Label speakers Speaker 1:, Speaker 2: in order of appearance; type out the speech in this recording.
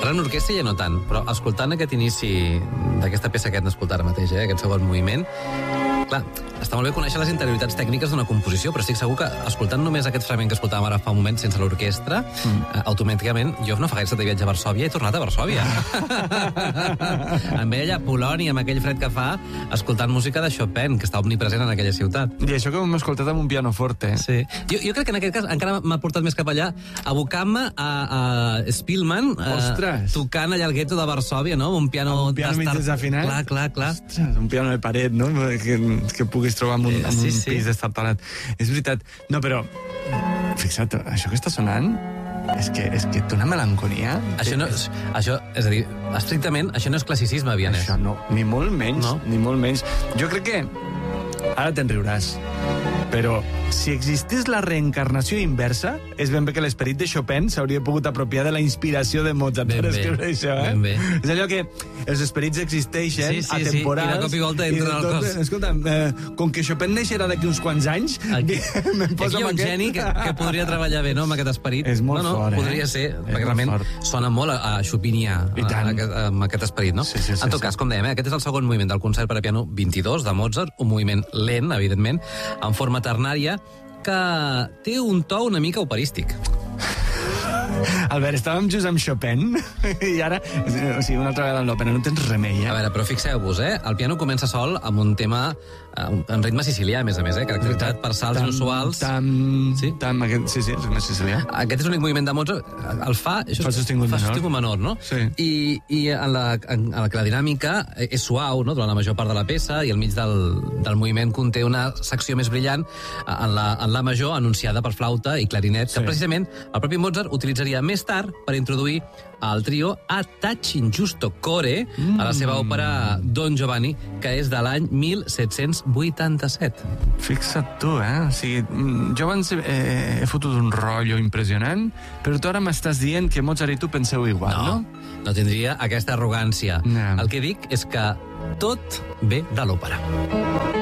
Speaker 1: Ara en orquestra ja no tant, però escoltant aquest inici d'aquesta peça que hem d'escoltar ara mateix, aquest segon moviment, clar, està molt bé conèixer les interioritats tècniques d'una composició, però estic segur que escoltant només aquest fragment que escoltàvem ara fa un moment sense l'orquestra, automàticament jo no fa gaire de viatge a Varsòvia he tornat a Varsòvia. Em veia allà a Polònia, amb aquell fred que fa, escoltant música de Chopin, que està omnipresent en aquella ciutat.
Speaker 2: I això que hem escoltat amb un pianoforte.
Speaker 1: Sí. Jo crec que en aquest cas encara m'ha portat més cap allà, abocant-me a Spillman, tocant allà al gueto de Varsòvia, no? Un piano
Speaker 2: mig desafinat.
Speaker 1: Clar.
Speaker 2: Ostres, un piano de paret, no? Que puguis trobar amb un pis destartalat. És veritat. No, però, fixa't, això que està sonant és que té una melancolia.
Speaker 1: Això, és a dir, estrictament, això no és classicisme vienès.
Speaker 2: Això no, ni molt menys, ni molt menys. Jo crec que, ara te'n riuràs, però si existís la reencarnació inversa, és ben bé que l'esperit de Chopin s'hauria pogut apropiar de la inspiració de Mozart per escriure això,
Speaker 1: Ben bé.
Speaker 2: És allò que els esperits existeixen, atemporals...
Speaker 1: I de cop i volta entren al cos.
Speaker 2: Escolta'm, com que Chopin neixerà d'aquí uns quants anys...
Speaker 1: Aquí hi ha un geni que podria treballar bé, no?, amb aquest esperit.
Speaker 2: És molt fort,
Speaker 1: podria ser, perquè realment sona molt a Chopinià, amb aquest esperit, no? En tot cas, com dèiem, aquest és el segon moviment del concert per a piano 22 de Mozart, un moviment lent, evidentment, en forma ternària, que té un to una mica operístic.
Speaker 2: Albert, estàvem just amb Chopin i ara, o sigui, una altra vegada en l'òpera, no tens remei,
Speaker 1: A veure, però fixeu-vos, el piano comença sol amb un tema en ritme sicilià, a més, caracteritzat per salts inusuals.
Speaker 2: Sí, ritme sicilià.
Speaker 1: Aquest és l'únic moviment de Mozart, el fa
Speaker 2: sostingut
Speaker 1: menor, no?
Speaker 2: Sí.
Speaker 1: I en la dinàmica és suau, no?, durant la major part de la peça, i al mig del moviment conté una secció més brillant en la major, anunciada per flauta i clarinet, que precisament el propi Mozart utilitzaria més tard per introduir el trio A Touch Injusto Core a la seva òpera Don Giovanni, que és de l'any 1787.
Speaker 2: Fixa't tu, O sigui, jo abans he fotut un rotllo impressionant, però tu ara m'estàs dient que Mozart i tu penseu igual, no?
Speaker 1: No tindria aquesta arrogància. El que dic és que tot ve de l'òpera.